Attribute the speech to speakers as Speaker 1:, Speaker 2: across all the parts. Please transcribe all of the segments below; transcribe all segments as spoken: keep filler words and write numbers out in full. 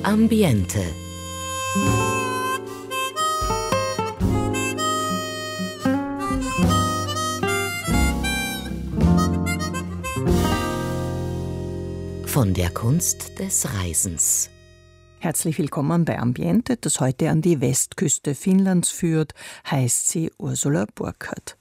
Speaker 1: Ambiente. Von der Kunst des Reisens.
Speaker 2: Herzlich willkommen bei Ambiente, das heute an die Westküste Finnlands führt, heißt sie Ursula Burkhardt.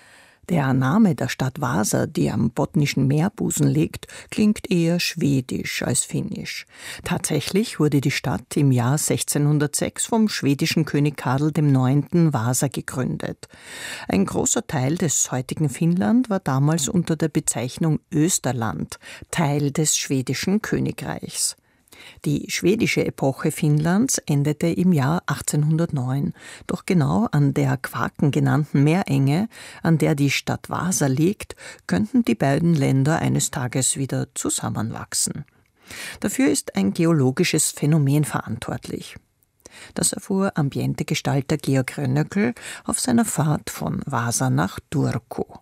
Speaker 2: Der Name der Stadt Vasa, die am Botnischen Meerbusen liegt, klingt eher schwedisch als finnisch. Tatsächlich wurde die Stadt im Jahr sechzehnhundertsechs vom schwedischen König Karl der Neunte. Vasa gegründet. Ein großer Teil des heutigen Finnland war damals unter der Bezeichnung Österland, Teil des schwedischen Königreichs. Die schwedische Epoche Finnlands endete im Jahr achtzehnhundertneun. Doch genau an der Kvarken genannten Meerenge, an der die Stadt Vasa liegt, könnten die beiden Länder eines Tages wieder zusammenwachsen. Dafür ist ein geologisches Phänomen verantwortlich. Das erfuhr Ambientegestalter Georg Rönnöckel auf seiner Fahrt von Vasa nach Turku.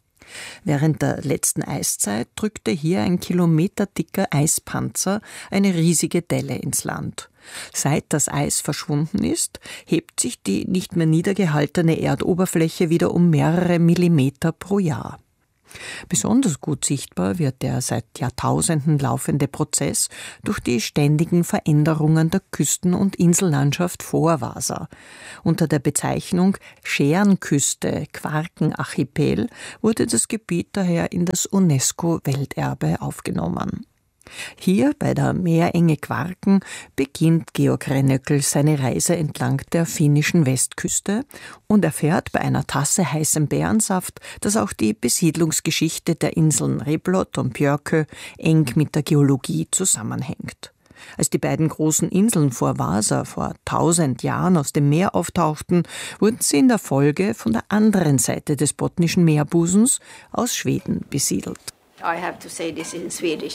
Speaker 2: Während der letzten Eiszeit drückte hier ein kilometerdicker Eispanzer eine riesige Delle ins Land. Seit das Eis verschwunden ist, hebt sich die nicht mehr niedergehaltene Erdoberfläche wieder um mehrere Millimeter pro Jahr. Besonders gut sichtbar wird der seit Jahrtausenden laufende Prozess durch die ständigen Veränderungen der Küsten- und Insellandschaft vor Vasa. Unter der Bezeichnung Scherenküste Kvarkenarchipel wurde das Gebiet daher in das UNESCO-Welterbe aufgenommen. Hier bei der Meerenge Kvarken beginnt Georg Rönnöckel seine Reise entlang der finnischen Westküste und erfährt bei einer Tasse heißem Beerensaft, dass auch die Besiedlungsgeschichte der Inseln Replot und Björkö eng mit der Geologie zusammenhängt. Als die beiden großen Inseln vor Vasa vor tausend Jahren aus dem Meer auftauchten, wurden sie in der Folge von der anderen Seite des Botnischen Meerbusens aus Schweden besiedelt.
Speaker 3: I have to say this in Swedish.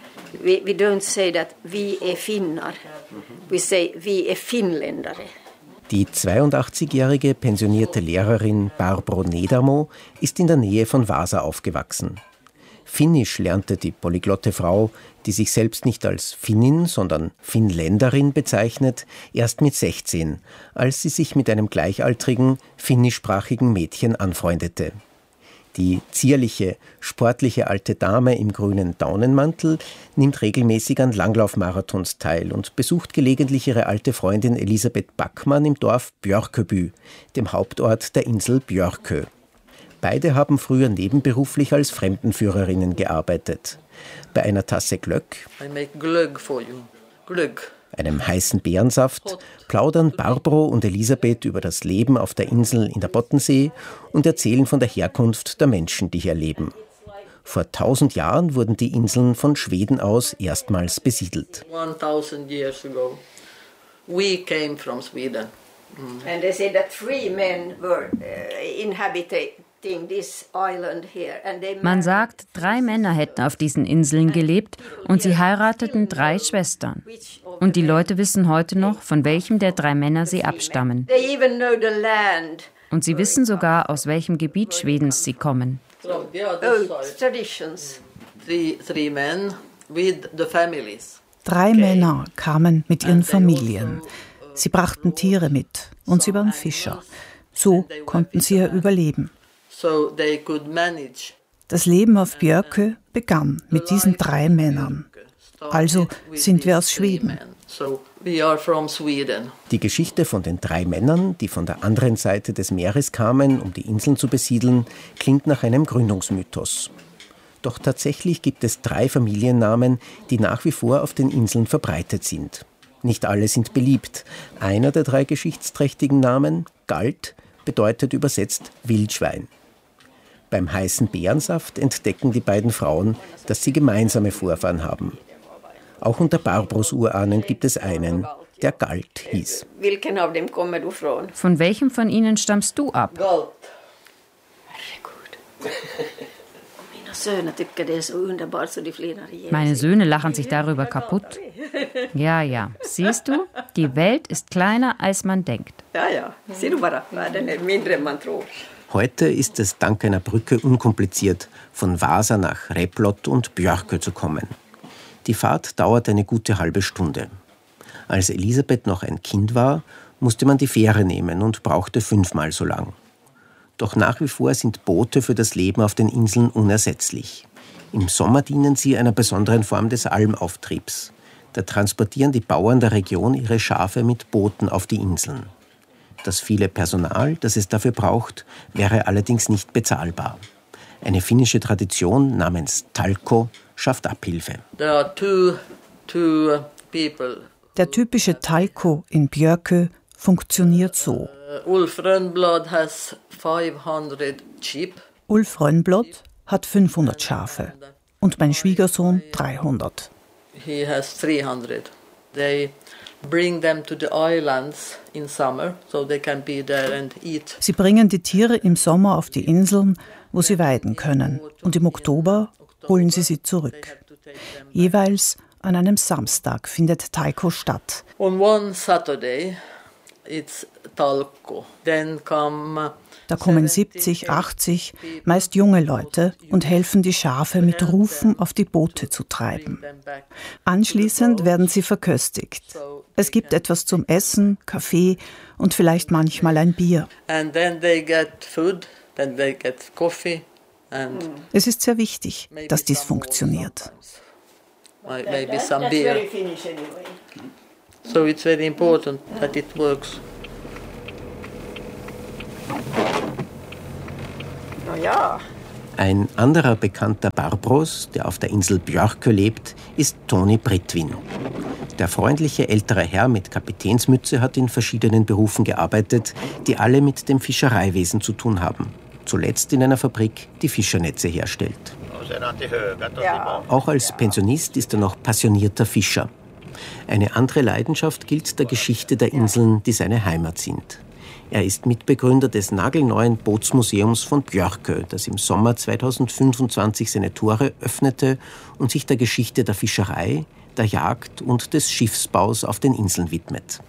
Speaker 3: We, we don't say that vi är finnar. We say vi är finländare.
Speaker 4: Die zweiundachtzigjährige pensionierte Lehrerin Barbro Nedamo ist in der Nähe von Vasa aufgewachsen. Finnisch lernte die polyglotte Frau, die sich selbst nicht als Finnin, sondern Finnländerin bezeichnet, erst mit sechzehn, als sie sich mit einem gleichaltrigen, finnischsprachigen Mädchen anfreundete. Die zierliche, sportliche alte Dame im grünen Daunenmantel nimmt regelmäßig an Langlaufmarathons teil und besucht gelegentlich ihre alte Freundin Elisabeth Backmann im Dorf Björköby, dem Hauptort der Insel Björkö. Beide haben früher nebenberuflich als Fremdenführerinnen gearbeitet. Bei einer Tasse Glögg,
Speaker 5: I make glögg for you. Glögg.
Speaker 4: einem heißen Beerensaft, plaudern Barbro und Elisabeth über das Leben auf der Insel in der Bottensee und erzählen von der Herkunft der Menschen, die hier leben. Vor tausend Jahren wurden die Inseln von Schweden aus erstmals besiedelt.
Speaker 5: one thousand years ago, we came from Sweden.
Speaker 3: Mm. And they say that three men were uh, inhabiting this island here. And they
Speaker 6: Man sagt, drei Männer hätten auf diesen Inseln gelebt und sie heirateten drei Schwestern. Und die Leute wissen heute noch, von welchem der drei Männer sie abstammen. Und sie wissen sogar, aus welchem Gebiet Schwedens sie kommen.
Speaker 5: So, the other side, traditions. Three, three men with the families.
Speaker 7: Drei Männer kamen mit ihren Familien. Sie brachten Tiere mit und sie waren Fischer. So konnten sie ja überleben. Das Leben auf Björkö begann mit diesen drei Männern. Also sind wir aus Schweden.
Speaker 4: Die Geschichte von den drei Männern, die von der anderen Seite des Meeres kamen, um die Inseln zu besiedeln, klingt nach einem Gründungsmythos. Doch tatsächlich gibt es drei Familiennamen, die nach wie vor auf den Inseln verbreitet sind. Nicht alle sind beliebt. Einer der drei geschichtsträchtigen Namen, Galt, bedeutet übersetzt Wildschwein. Beim heißen Beerensaft entdecken die beiden Frauen, dass sie gemeinsame Vorfahren haben. Auch unter Barbros Urahnen gibt es einen, der Galt hieß.
Speaker 6: Von welchem von ihnen stammst du ab?
Speaker 5: Galt.
Speaker 6: Meine Söhne lachen sich darüber kaputt. Ja, ja. Siehst du, die Welt ist kleiner, als man denkt.
Speaker 3: Ja, ja. Sieh du bara, världen är mindre än man tror.
Speaker 4: Heute ist es dank einer Brücke unkompliziert, von Vasa nach Replot und Björkö zu kommen. Die Fahrt dauert eine gute halbe Stunde. Als Elisabeth noch ein Kind war, musste man die Fähre nehmen und brauchte fünfmal so lang. Doch nach wie vor sind Boote für das Leben auf den Inseln unersetzlich. Im Sommer dienen sie einer besonderen Form des Almauftriebs. Da transportieren die Bauern der Region ihre Schafe mit Booten auf die Inseln. Das viele Personal, das es dafür braucht, wäre allerdings nicht bezahlbar. Eine finnische Tradition namens Talko schafft Abhilfe.
Speaker 5: There are two, two people.
Speaker 7: Der typische Talko in Björkö funktioniert so.
Speaker 5: Uh, Ulf Rönnblad has five hundred sheep.
Speaker 7: Ulf Rönnblad hat fünfhundert Schafe und mein Schwiegersohn dreihundert.
Speaker 5: He has three hundred. They bring them to the islands in summer, so they can be there and eat.
Speaker 7: Sie bringen die Tiere im Sommer auf die Inseln, wo sie weiden können, und im Oktober holen sie sie zurück. Jeweils an einem Samstag findet Talko statt.
Speaker 5: On one Saturday, it's Talko. Then come
Speaker 7: Da kommen siebzig, achtzig, meist junge Leute und helfen, die Schafe mit Rufen auf die Boote zu treiben. Anschließend werden sie verköstigt. Es gibt etwas zum Essen, Kaffee und vielleicht manchmal ein Bier.
Speaker 5: And then they get food, then they get coffee and
Speaker 7: Es ist sehr wichtig, dass dies funktioniert.
Speaker 5: maybe some beer. So it's very important that it works.
Speaker 4: Ein anderer bekannter Barbros, der auf der Insel Björkö lebt, ist Toni Brittvin. Der freundliche ältere Herr mit Kapitänsmütze hat in verschiedenen Berufen gearbeitet, die alle mit dem Fischereiwesen zu tun haben. Zuletzt in einer Fabrik, die Fischernetze herstellt. Auch als Pensionist ist er noch passionierter Fischer. Eine andere Leidenschaft gilt der Geschichte der Inseln, die seine Heimat sind. Er ist Mitbegründer des nagelneuen Bootsmuseums von Björkö, das im Sommer zweitausendfünfundzwanzig seine Tore öffnete und sich der Geschichte der Fischerei, der Jagd und des Schiffsbaus auf den Inseln widmet.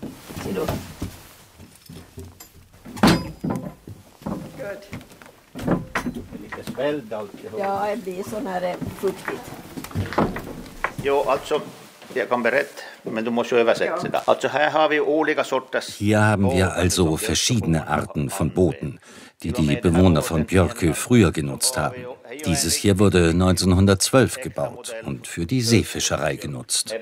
Speaker 3: Ja, det blir sån här fuktigt.
Speaker 8: Jo, alltså, jag kan berätta, men du musst übersetzen. Also, här har vi olika sorters...
Speaker 9: Hier haben wir also verschiedene Arten von Booten, die die Bewohner von Björkö früher genutzt haben. Dieses hier wurde neunzehnhundertzwölf gebaut und für die Seefischerei genutzt.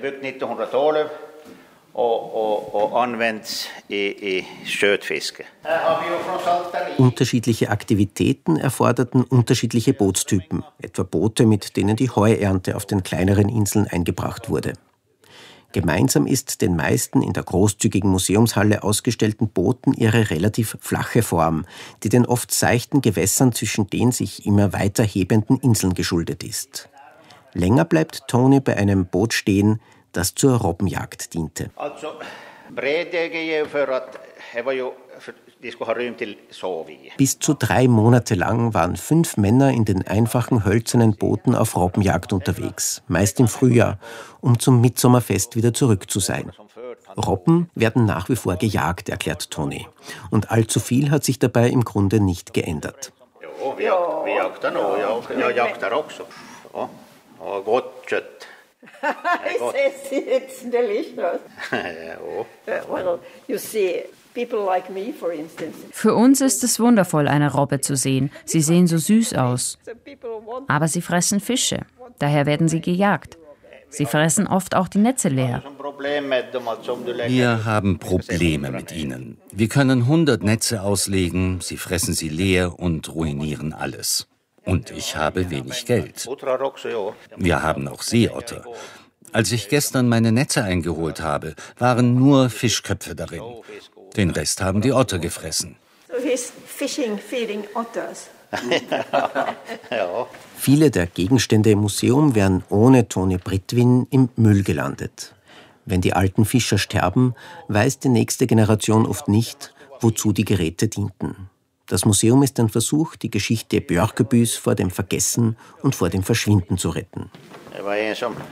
Speaker 4: Unterschiedliche Aktivitäten erforderten unterschiedliche Bootstypen, etwa Boote, mit denen die Heuernte auf den kleineren Inseln eingebracht wurde. Gemeinsam ist den meisten in der großzügigen Museumshalle ausgestellten Booten ihre relativ flache Form, die den oft seichten Gewässern zwischen den sich immer weiter hebenden Inseln geschuldet ist. Länger bleibt Toni bei einem Boot stehen, das zur Robbenjagd diente.
Speaker 8: Also, Bredäge för att det var ju de skulle ha rymmt till Sovjet.
Speaker 4: Bis zu drei Monate lang waren fünf Männer in den einfachen hölzernen Booten auf Robbenjagd unterwegs, meist im Frühjahr, um zum Mitsommerfest wieder zurück zu sein. Robben werden nach wie vor gejagt, erklärt Toni. Und allzu viel hat sich dabei im Grunde nicht geändert.
Speaker 8: Jo, vi jak- vi jaktar nog, jag, jag jaktar också. Ja, och gott kött.
Speaker 3: It's, it's delicious.
Speaker 8: Jo.
Speaker 3: Uh, well, you see, people like me, for instance.
Speaker 6: Für uns ist es wundervoll, eine Robbe zu sehen. Sie sehen so süß aus.
Speaker 3: So people want
Speaker 6: Aber sie fressen Fische. Daher werden sie gejagt. Sie fressen oft auch die Netze leer.
Speaker 8: Som problem med dem, alltså om du lägger...
Speaker 9: Wir haben Probleme mit ihnen. Wir können hundert Netze auslegen, sie fressen sie leer und ruinieren alles. Und ich habe wenig Geld.
Speaker 8: Utrar också, jo.
Speaker 9: Wir haben auch Seeotter. Als ich gestern meine Netze eingeholt habe, waren nur Fischköpfe darin. Den Rest haben die Otter gefressen.
Speaker 3: so he's fishing, feeding otters.
Speaker 8: Ja.
Speaker 4: Viele der Gegenstände im Museum wären ohne Toni Brittvin im Müll gelandet. Wenn die alten Fischer sterben, weiß die nächste Generation oft nicht, wozu die Geräte dienten. Das Museum ist ein Versuch, die Geschichte Björköbys vor dem Vergessen und vor dem Verschwinden zu retten.
Speaker 8: Det var en som,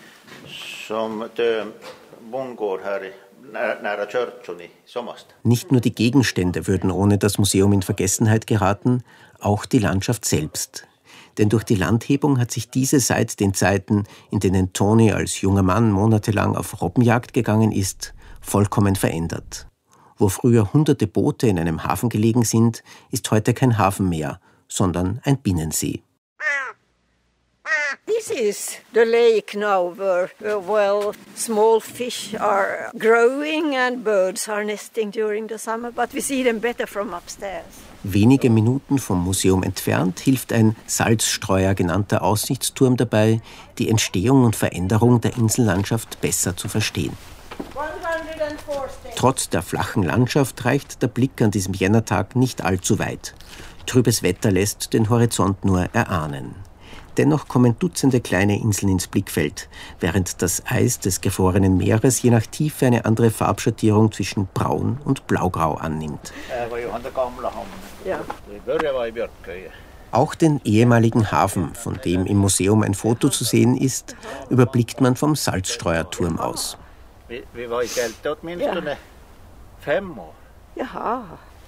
Speaker 8: som dö bondgård här i- nä- nära kyrkan i somras.
Speaker 4: Nicht nur die Gegenstände würden ohne das Museum in Vergessenheit geraten, auch die Landschaft selbst. Denn durch die Landhebung hat sich diese seit den Zeiten, in denen Toni als junger Mann monatelang auf Robbenjagd gegangen ist, vollkommen verändert. Wo früher hunderte Boote in einem Hafen gelegen sind, ist heute kein Hafen mehr, sondern ein Binnensee.
Speaker 3: This is the lake now where, well, small fish are growing and birds are nesting during the summer, but we see them better from upstairs.
Speaker 4: Wenige Minuten vom Museum entfernt hilft ein Salzstreuer genannter Aussichtsturm dabei, die Entstehung und Veränderung der Insellandschaft besser zu verstehen. Trotz der flachen Landschaft reicht der Blick an diesem Jännertag nicht allzu weit. Trübes Wetter lässt den Horizont nur erahnen. Dennoch kommen Dutzende kleine Inseln ins Blickfeld, während das Eis des gefrorenen Meeres je nach Tiefe eine andere Farbschattierung zwischen braun und blaugrau annimmt. Auch den ehemaligen Hafen, von dem im Museum ein Foto zu sehen ist, überblickt man vom Salzstreuerturm aus.
Speaker 3: Ja.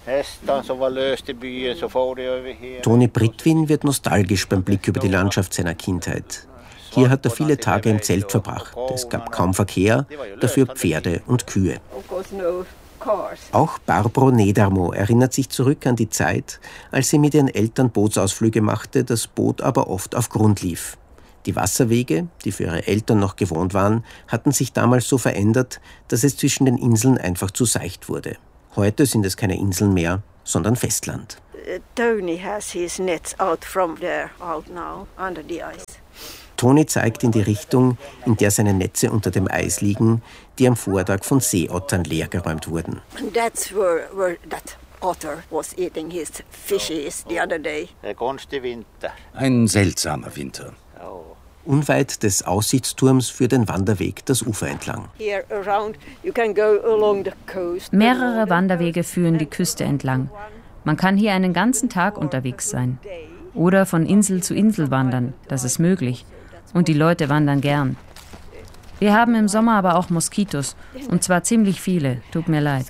Speaker 4: Toni Britwin wird nostalgisch beim Blick über die Landschaft seiner Kindheit. Hier hat er viele Tage im Zelt verbracht. Es gab kaum Verkehr, dafür Pferde und Kühe. Auch Barbro Nedermo erinnert sich zurück an die Zeit, als sie mit ihren Eltern Bootsausflüge machte, das Boot aber oft auf Grund lief. Die Wasserwege, die für ihre Eltern noch gewohnt waren, hatten sich damals so verändert, dass es zwischen den Inseln einfach zu seicht wurde. Heute sind es keine Inseln mehr, sondern Festland.
Speaker 3: Tony has his nets out from there out now under the ice.
Speaker 4: Toni zeigt in die Richtung, in der seine Netze unter dem Eis liegen, die am Vortag von Seeottern leergeräumt wurden.
Speaker 3: That's where, where that otter was eating his fishes the other day.
Speaker 9: Ein seltsamer Winter.
Speaker 4: Unweit des Aussichtsturms führt ein Wanderweg das Ufer entlang.
Speaker 6: Mehrere Wanderwege führen die Küste entlang. Man kann hier einen ganzen Tag unterwegs sein. Oder von Insel zu Insel wandern, das ist möglich. Und die Leute wandern gern. Wir haben im Sommer aber auch Moskitos. Und zwar ziemlich viele, tut mir leid.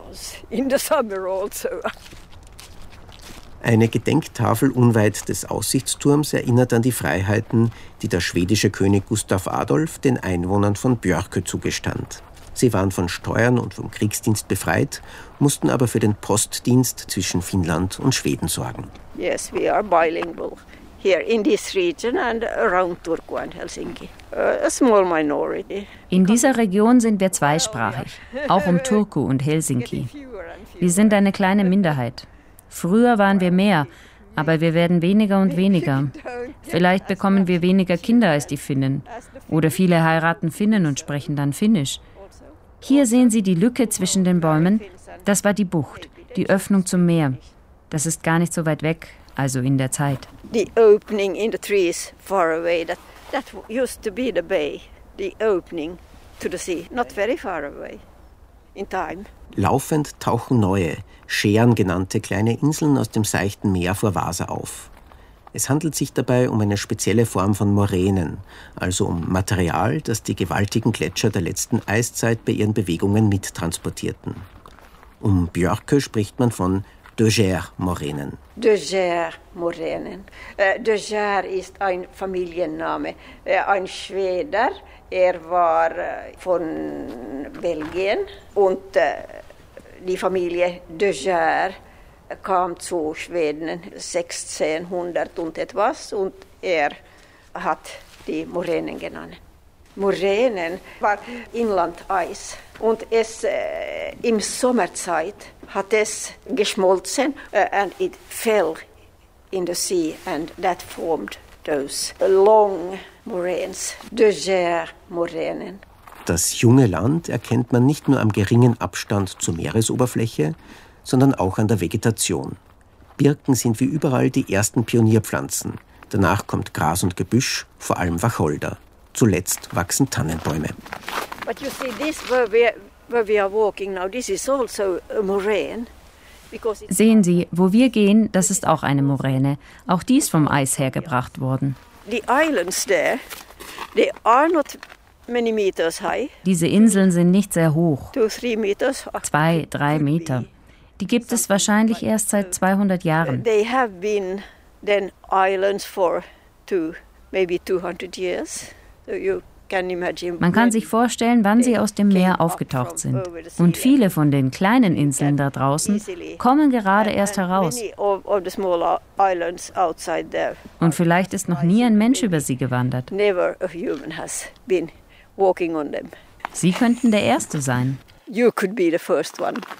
Speaker 4: Eine Gedenktafel unweit des Aussichtsturms erinnert an die Freiheiten, die der schwedische König Gustav Adolf den Einwohnern von Björkö zugestand. Sie waren von Steuern und vom Kriegsdienst befreit, mussten aber für den Postdienst zwischen Finnland und Schweden sorgen.
Speaker 3: Yes, we are bilingual here in this region and around Turku and Helsinki. Uh, a small minority.
Speaker 6: In dieser Region sind wir zweisprachig, auch um Turku und Helsinki. Wir sind eine kleine Minderheit. Früher waren wir mehr, aber wir werden weniger und weniger. Vielleicht bekommen wir weniger Kinder als die Finnen. Oder viele heiraten Finnen und sprechen dann Finnisch. Hier sehen Sie die Lücke zwischen den Bäumen. Das war die Bucht, die Öffnung zum Meer. Das ist gar nicht so weit weg, also in der Zeit.
Speaker 3: The opening in the trees far away, that, that used to be the bay. The opening to the sea, not very far away in time.
Speaker 4: Laufend tauchen neue, Scheren genannte kleine Inseln aus dem seichten Meer vor Vasa auf. Es handelt sich dabei um eine spezielle Form von Moränen, also um Material, das die gewaltigen Gletscher der letzten Eiszeit bei ihren Bewegungen mittransportierten. Um Björkö spricht man von De Geer-Moränen.
Speaker 3: De Geer-Moränen. De Geer ist ein Familienname. Ein Schweder, er war von Belgien und die Familie De Geer kam zu Schweden sechzehnhundert und etwas und er hat die Moränen genannt. Moränen war Inlandeis und es äh, im Sommerzeit hat es geschmolzen uh, and it fell in the sea and that formed those long moraines, De Geer-Moränen.
Speaker 4: Das junge Land erkennt man nicht nur am geringen Abstand zur Meeresoberfläche, sondern auch an der Vegetation. Birken sind wie überall die ersten Pionierpflanzen. Danach kommt Gras und Gebüsch, vor allem Wacholder. Zuletzt wachsen Tannenbäume.
Speaker 3: But you see, this where we, where we are walking now, this is also a moraine.
Speaker 6: Sehen Sie, wo wir gehen, das ist auch eine Moräne. Auch die ist vom Eis hergebracht worden.
Speaker 3: The islands there, they are not many meters high.
Speaker 6: Diese Inseln sind nicht sehr hoch.
Speaker 3: Two, three meters.
Speaker 6: Zwei, drei Meter. Die gibt es wahrscheinlich erst seit zweihundert Jahren.
Speaker 3: They have been then islands for two, maybe two hundred years. So you
Speaker 6: Man kann sich vorstellen, wann sie aus dem Meer aufgetaucht sind. Und viele von den kleinen Inseln da draußen kommen gerade erst heraus. Und vielleicht ist noch nie ein Mensch über sie gewandert. Sie könnten der Erste sein.
Speaker 3: You could be the first one.